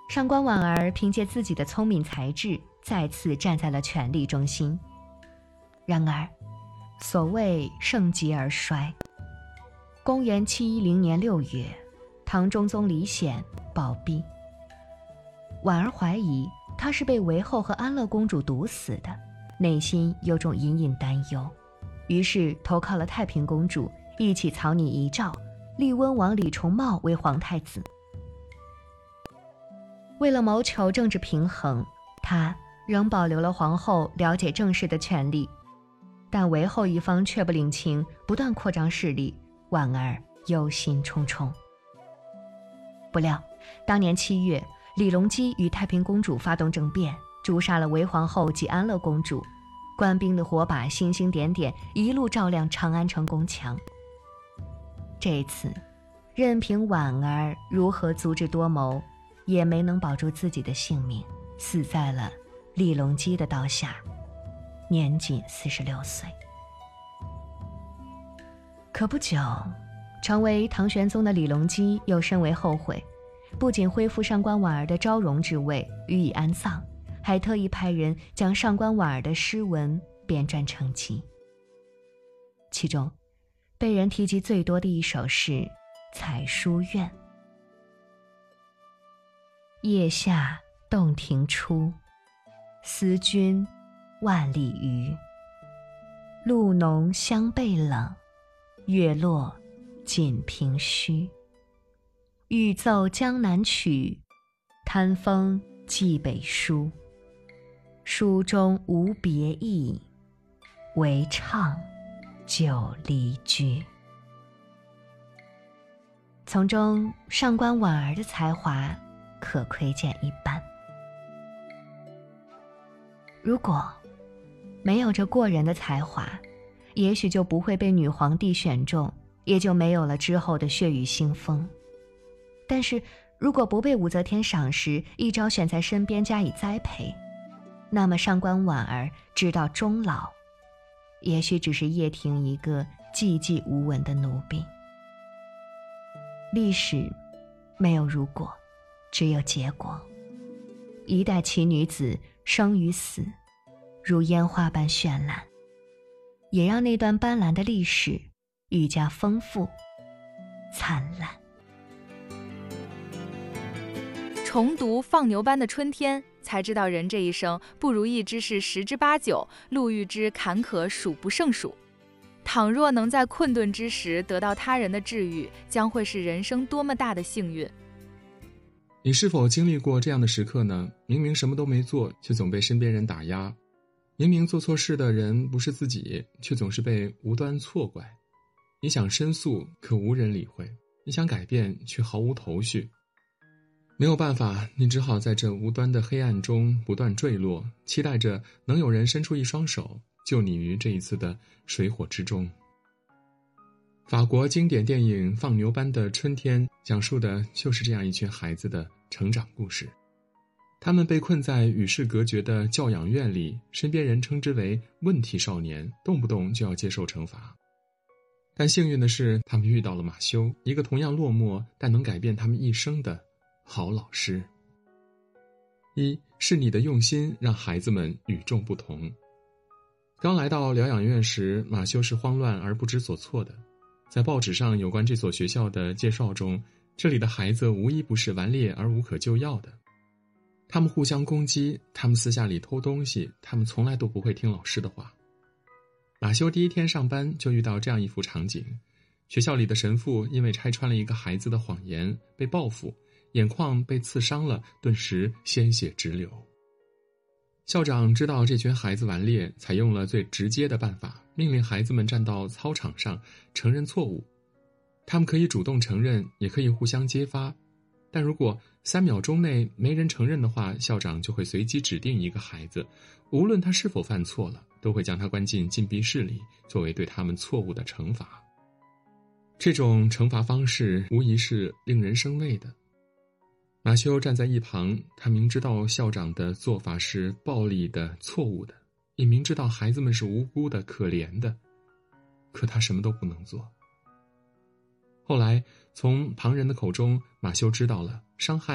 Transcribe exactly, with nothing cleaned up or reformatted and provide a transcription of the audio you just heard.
上官婉儿凭借自己的聪明才智，再次站在了权力中心。然而，所谓盛极而衰。公元七一零年六月，唐中宗李显暴毙。婉儿怀疑他是被韦后和安乐公主毒死的，内心有种隐隐担忧，于是投靠了太平公主，一起草拟遗诏，立温王李重茂为皇太子。为了谋求政治平衡，他仍保留了皇后了解政事的权利，但韦后一方却不领情，不断扩张势力，婉儿忧心忡忡。不料当年七月，李隆基与太平公主发动政变，诛杀了韦皇后及安乐公主，官兵的火把星星点点，一路照亮长安城宫墙。这一次，任凭婉儿如何足智多谋，也没能保住自己的性命，死在了李隆基的刀下，年仅四十六岁。可不久，成为唐玄宗的李隆基又甚为后悔，不仅恢复上官婉儿的昭容之位，予以安葬，还特意派人将上官婉儿的诗文编撰成集。其中被人提及最多的一首是《采书院》。夜下洞庭初，思君万里余。露浓香被冷，月落锦屏虚。欲奏江南曲，贪风寄北书。书中无别意，唯唱久离居。从中上官婉儿的才华可窥见一斑。如果没有这过人的才华，也许就不会被女皇帝选中，也就没有了之后的血雨腥风。但是如果不被武则天赏识，一朝选在身边加以栽培，那么上官婉儿直到终老，也许只是叶婷一个寂寂无闻的奴婢。历史没有如果，只有结果。一代奇女子生与死，如烟花般绚烂，也让那段斑斓的历史愈加丰富灿烂。 重读放牛班的春天，才知道人这一生不如意之事十之八九，路遇之坎坷数不胜数。倘若能在困顿之时得到他人的治愈，将会是人生多么大的幸运。 你是否经历过这样的时刻呢？明明什么都没做，却总被身边人打压；明明做错事的人不是自己，却总是被无端错怪。你想申诉，可无人理会；你想改变，却毫无头绪。没有办法，你只好在这无端的黑暗中不断坠落，期待着能有人伸出一双手，救你于这一次的水火之中。法国经典电影《放牛班的春天》讲述的就是这样一群孩子的成长故事。他们被困在与世隔绝的教养院里，身边人称之为问题少年，动不动就要接受惩罚。但幸运的是，他们遇到了马修，一个同样落寞但能改变他们一生的好老师。一是你的用心让孩子们与众不同。刚来到疗养院时，马修是慌乱而不知所措的。在报纸上有关这所学校的介绍中，这里的孩子无一不是顽劣而无可救药的。他们互相攻击，他们私下里偷东西，他们从来都不会听老师的话。马修第一天上班就遇到这样一幅场景，学校里的神父因为拆穿了一个孩子的谎言被报复，眼眶被刺伤了，顿时鲜血直流。校长知道这群孩子顽劣，采用了最直接的办法，命令孩子们站到操场上承认错误。他们可以主动承认，也可以互相揭发，但如果三秒钟内没人承认的话，校长就会随机指定一个孩子，无论他是否犯错了，都会将他关进禁闭室里，作为对他们错误的惩罚。这种惩罚方式无疑是令人生畏的。马修站在一旁，他明知道校长的做法是暴力的、错误的，也明知道孩子们是无辜的、可怜的，可他什么都不能做。后来从旁人的口中，马修知道了伤害